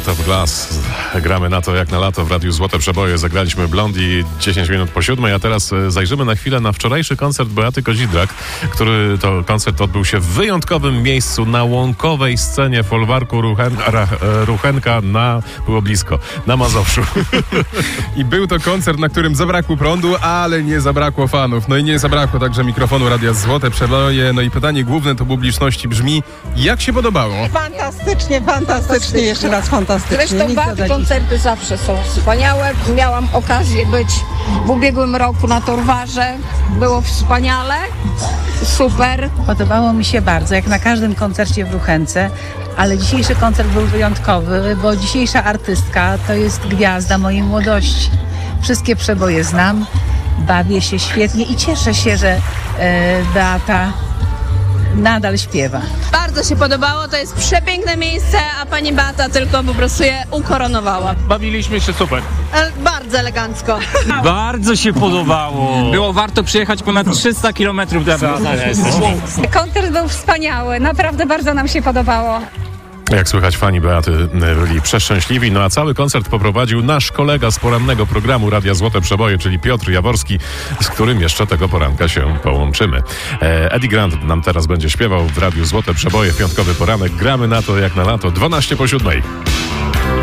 Heart of Glass. Gramy na to jak na lato w Radiu Złote Przeboje. Zagraliśmy Blondie 10 minut po 7, a teraz zajrzymy na chwilę na wczorajszy koncert Beaty Kozidrak, który to koncert odbył się w wyjątkowym miejscu na łąkowej scenie folwarku Ruchenka było blisko, na Mazowszu. I był to koncert, na którym zabrakło prądu, ale nie zabrakło fanów. No i nie zabrakło także mikrofonu Radia Złote Przeboje. No i pytanie główne do publiczności brzmi, jak się podobało? Fantastycznie, jeszcze raz fantastycznie. Zresztą Beaty koncerty zawsze są wspaniałe. Miałam okazję być w ubiegłym roku na Torwarze. Było wspaniale, super. Podobało mi się bardzo, jak na każdym koncercie w Ruchence, ale dzisiejszy koncert był wyjątkowy, bo dzisiejsza artystka to jest gwiazda mojej młodości. Wszystkie przeboje znam, bawię się świetnie i cieszę się, że Beata nadal śpiewa. Bardzo się podobało, to jest przepiękne miejsce, a pani Beata tylko po prostu je ukoronowała. Bawiliśmy się super. Bardzo elegancko. Bardzo się podobało. Było warto przyjechać ponad 300 km do Poznania. Koncert był wspaniały, naprawdę bardzo nam się podobało. Jak słychać, fani Beaty byli przeszczęśliwi, no a cały koncert poprowadził nasz kolega z porannego programu Radia Złote Przeboje, czyli Piotr Jaworski, z którym jeszcze tego poranka się połączymy. Eddie Grant nam teraz będzie śpiewał w Radiu Złote Przeboje, piątkowy poranek. Gramy na to jak na lato, 12 po 7.